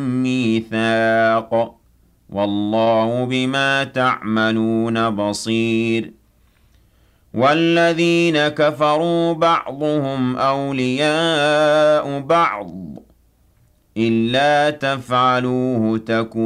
مِّيثَاقٌ وَاللَّهُ بِمَا تَعْمَلُونَ بَصِيرٌ وَالَّذِينَ كَفَرُوا بَعْضُهُمْ أَوْلِيَاءُ بَعْضٍ إِلَّا تَفْعَلُوهُ تَكُونْ